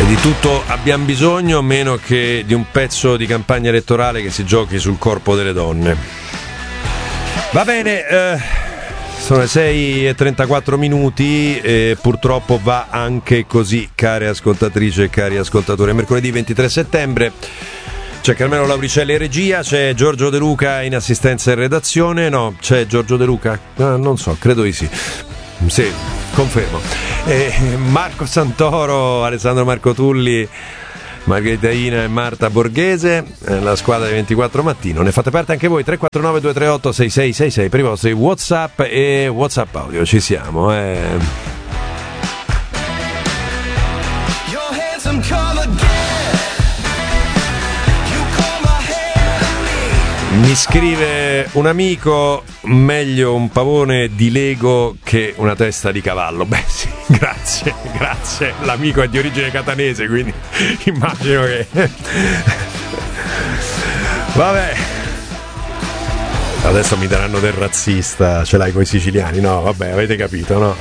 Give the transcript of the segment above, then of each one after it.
E di tutto abbiamo bisogno, meno che di un pezzo di campagna elettorale che si giochi sul corpo delle donne. Va bene, sono le 6:34 minuti e purtroppo va anche così, care ascoltatrici e cari ascoltatori. Mercoledì 23 settembre. C'è Carmelo Lauricelli in regia, c'è Giorgio De Luca in assistenza e redazione. No, c'è Giorgio De Luca? Non so, credo di sì. Sì, confermo. Marco Santoro, Alessandro Marco Tulli, Margherita Ina e Marta Borghese, la squadra di 24 Mattino. Ne fate parte anche voi, 349 238 6666 per i vostri WhatsApp e WhatsApp audio. Ci siamo, Mi scrive un amico: meglio un pavone di Lego che una testa di cavallo. Beh sì, grazie. L'amico è di origine catanese, quindi immagino che... Vabbè. Adesso mi daranno del razzista, ce l'hai coi siciliani? No, vabbè, avete capito, no?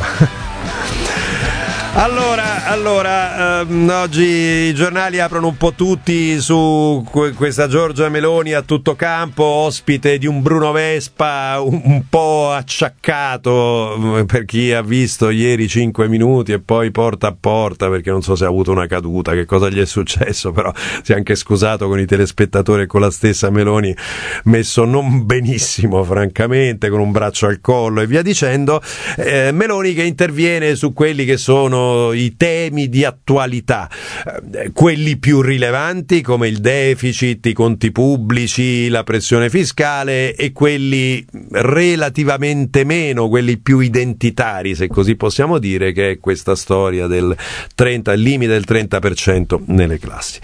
Allora, oggi i giornali aprono un po' tutti su questa Giorgia Meloni a tutto campo, ospite di un Bruno Vespa un po' acciaccato, per chi ha visto ieri 5 minuti e poi porta a porta, perché non so se ha avuto una caduta, che cosa gli è successo, però si è anche scusato con i telespettatori e con la stessa Meloni, messo non benissimo francamente, con un braccio al collo e via dicendo. Meloni che interviene su quelli che sono i temi di attualità, quelli più rilevanti come il deficit, i conti pubblici, la pressione fiscale, e quelli relativamente meno, quelli più identitari, se così possiamo dire, che è questa storia del il limite del 30% nelle classi.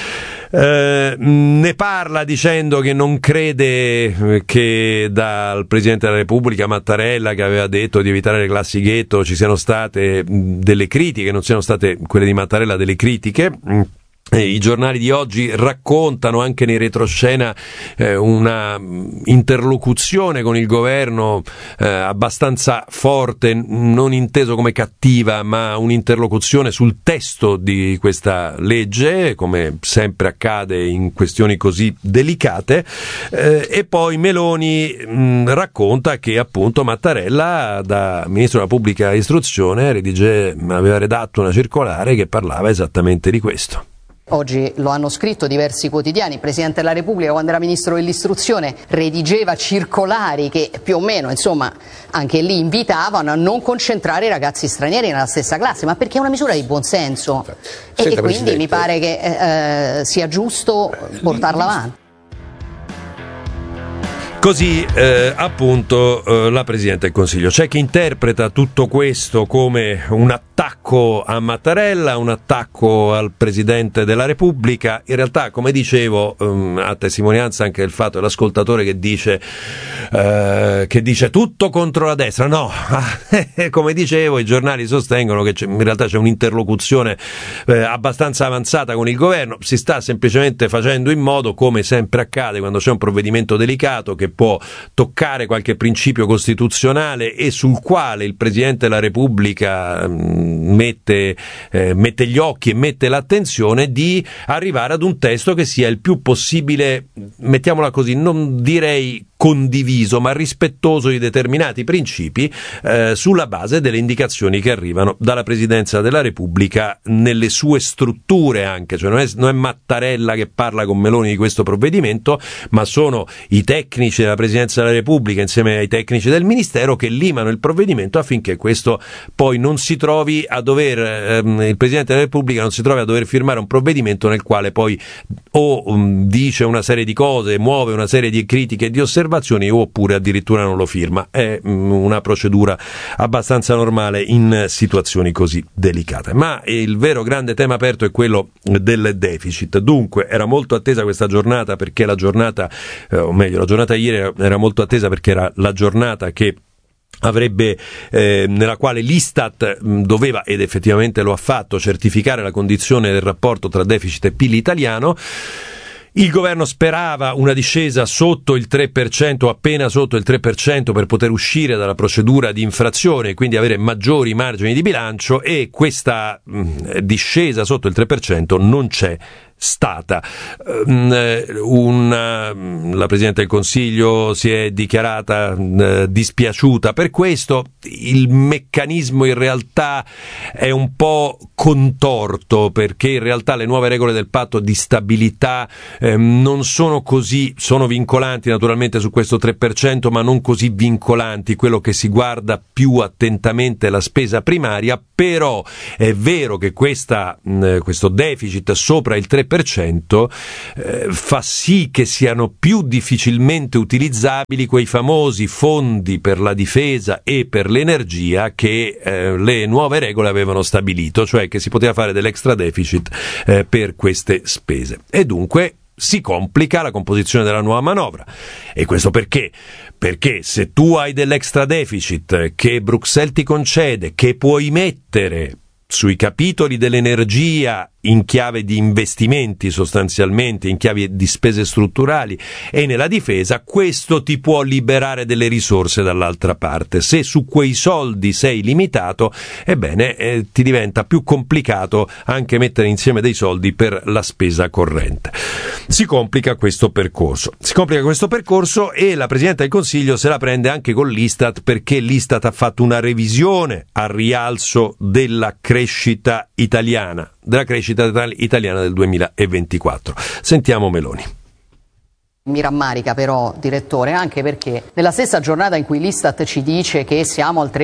Ne parla dicendo che non crede che dal Presidente della Repubblica Mattarella, che aveva detto di evitare le classi ghetto, ci siano state delle critiche, non siano state quelle di Mattarella delle critiche. I giornali di oggi raccontano anche nei retroscena una interlocuzione con il governo abbastanza forte, non inteso come cattiva, ma un'interlocuzione sul testo di questa legge, come sempre accade in questioni così delicate, e poi Meloni racconta che appunto Mattarella, da Ministro della Pubblica Istruzione, aveva redatto una circolare che parlava esattamente di questo. Oggi lo hanno scritto diversi quotidiani. Il Presidente della Repubblica, quando era Ministro dell'Istruzione, redigeva circolari che più o meno, insomma, anche lì invitavano a non concentrare i ragazzi stranieri nella stessa classe, ma perché è una misura di buonsenso. E quindi mi pare che sia giusto portarla avanti. Così appunto la Presidente del Consiglio. C'è chi interpreta tutto questo come un attacco a Mattarella, un attacco al Presidente della Repubblica. In realtà, come dicevo, a testimonianza anche del fatto dell'ascoltatore che dice tutto contro la destra. No, come dicevo, i giornali sostengono che in realtà c'è un'interlocuzione abbastanza avanzata con il governo. Si sta semplicemente facendo in modo, come sempre accade quando c'è un provvedimento delicato che può toccare qualche principio costituzionale e sul quale il Presidente della Repubblica mette gli occhi e mette l'attenzione, di arrivare ad un testo che sia il più possibile, mettiamola così, non direi condiviso, ma rispettoso di determinati principi, sulla base delle indicazioni che arrivano dalla Presidenza della Repubblica nelle sue strutture anche, cioè non è Mattarella che parla con Meloni di questo provvedimento, ma sono i tecnici della Presidenza della Repubblica insieme ai tecnici del Ministero che limano il provvedimento affinché questo poi non si trovi a dover, il Presidente della Repubblica non si trovi a dover firmare un provvedimento nel quale poi dice una serie di cose, muove una serie di critiche e di osservazioni, oppure addirittura non lo firma. È una procedura abbastanza normale in situazioni così delicate. Ma il vero grande tema aperto è quello del deficit. Dunque era molto attesa questa giornata, perché la giornata ieri era molto attesa perché era la giornata che avrebbe nella quale l'Istat doveva, ed effettivamente lo ha fatto, certificare la condizione del rapporto tra deficit e PIL italiano. Il governo sperava una discesa sotto il 3% o appena sotto il 3% per poter uscire dalla procedura di infrazione e quindi avere maggiori margini di bilancio, e questa discesa sotto il 3% non c'è stata. La Presidente del Consiglio si è dichiarata dispiaciuta per questo. Il meccanismo in realtà è un po' contorto, perché in realtà le nuove regole del patto di stabilità non sono così, sono vincolanti naturalmente su questo 3%, ma non così vincolanti. Quello che si guarda più attentamente è la spesa primaria, però è vero che questo deficit sopra il 3% fa sì che siano più difficilmente utilizzabili quei famosi fondi per la difesa e per l'energia che le nuove regole avevano stabilito, cioè che si poteva fare dell'extra deficit per queste spese. E dunque si complica la composizione della nuova manovra. E questo perché? Perché se tu hai dell'extra deficit che Bruxelles ti concede, che puoi mettere sui capitoli dell'energia in chiave di investimenti, sostanzialmente in chiave di spese strutturali, e nella difesa, questo ti può liberare delle risorse dall'altra parte. Se su quei soldi sei limitato, ebbene ti diventa più complicato anche mettere insieme dei soldi per la spesa corrente. Si complica questo percorso e la Presidente del Consiglio se la prende anche con l'Istat, perché l'Istat ha fatto una revisione al rialzo della crescita italiana del 2024. Sentiamo Meloni. Mi rammarica però, direttore, anche perché nella stessa giornata in cui l'Istat ci dice che siamo al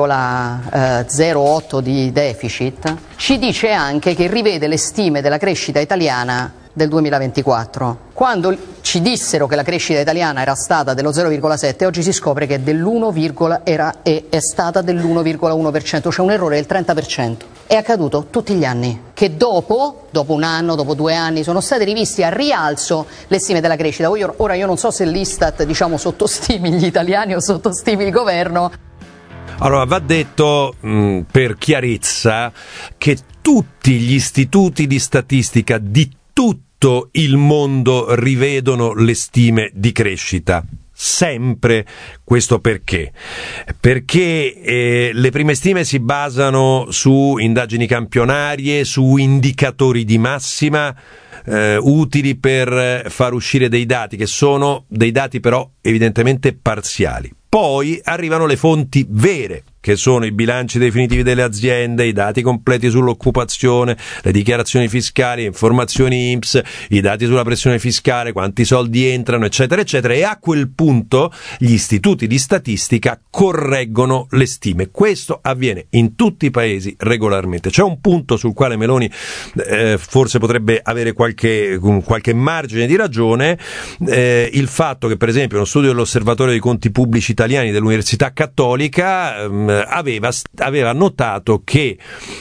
3,08 di deficit, ci dice anche che rivede le stime della crescita italiana del 2024. Quando ci dissero che la crescita italiana era stata dello 0,7, oggi si scopre che è è stata dell'1,1%, cioè un errore del 30%. È accaduto tutti gli anni, che dopo un anno, dopo 2 anni, sono state riviste a rialzo le stime della crescita. Ora io non so se l'Istat, sottostimi gli italiani o sottostimi il governo. Allora, va detto per chiarezza che tutti gli istituti di statistica di tutto il mondo rivedono le stime di crescita. Sempre. Questo perché? Perché le prime stime si basano su indagini campionarie, su indicatori di massima utili per far uscire dei dati che sono dei dati però evidentemente parziali. Poi arrivano le fonti vere, che sono i bilanci definitivi delle aziende, i dati completi sull'occupazione, le dichiarazioni fiscali, le informazioni INPS, i dati sulla pressione fiscale, quanti soldi entrano, eccetera, eccetera, e a quel punto gli istituti di statistica correggono le stime. Questo avviene in tutti i paesi regolarmente. C'è un punto sul quale Meloni forse potrebbe avere qualche margine di ragione, il fatto che per esempio uno studio dell'Osservatorio dei conti pubblici italiani dell'Università Cattolica aveva notato che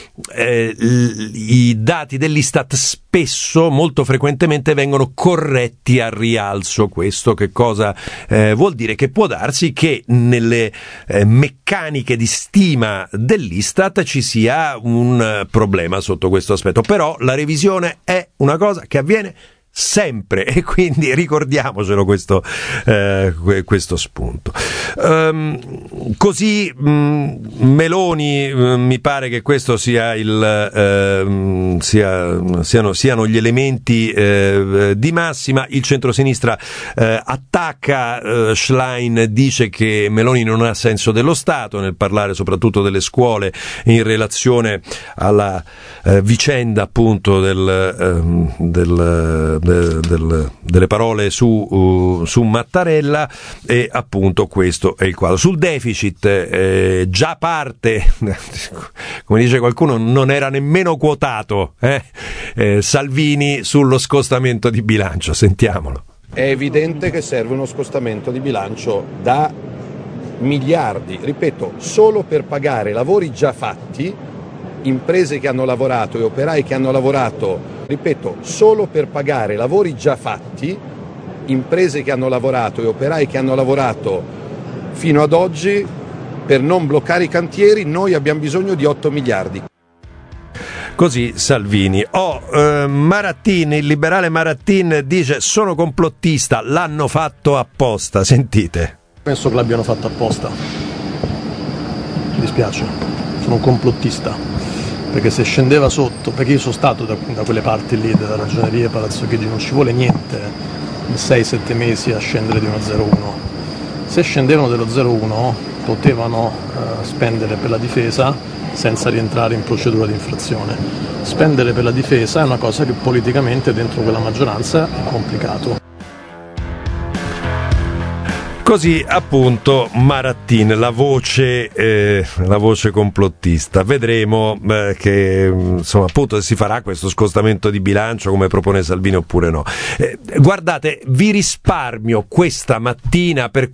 i dati dell'Istat spesso, molto frequentemente, vengono corretti al rialzo. Questo che cosa vuol dire? Che può darsi che nelle meccaniche di stima dell'Istat ci sia un problema sotto questo aspetto, però la revisione è una cosa che avviene sempre, e quindi ricordiamocelo questo spunto. Così Meloni, mi pare che questo sia siano gli elementi di massima. Il centrosinistra attacca Schlein, dice che Meloni non ha senso dello Stato nel parlare soprattutto delle scuole in relazione alla vicenda appunto delle parole su Mattarella, e appunto questo è il quadro. Sul deficit già parte, come dice qualcuno, non era nemmeno quotato Salvini sullo scostamento di bilancio. Sentiamolo. È evidente che serve uno scostamento di bilancio da miliardi, ripeto, solo per pagare lavori già fatti, imprese che hanno lavorato e operai che hanno lavorato, ripeto, solo per pagare lavori già fatti, imprese che hanno lavorato e operai che hanno lavorato fino ad oggi, per non bloccare i cantieri, noi abbiamo bisogno di 8 miliardi. Così Salvini. Marattin, il liberale Marattin dice: sono complottista, l'hanno fatto apposta. Sentite. Penso che l'abbiano fatto apposta. Mi dispiace, sono un complottista, perché se scendeva sotto, perché io sono stato da quelle parti lì della ragioneria Palazzo Chigi, non ci vuole niente, 6-7 mesi a scendere di uno 0,1. Se scendevano dello 0,1 potevano spendere per la difesa senza rientrare in procedura di infrazione. Spendere per la difesa è una cosa che politicamente dentro quella maggioranza è complicato. Così appunto Marattin, la voce complottista. Vedremo che insomma appunto si farà questo scostamento di bilancio come propone Salvini oppure no. Guardate, vi risparmio questa mattina per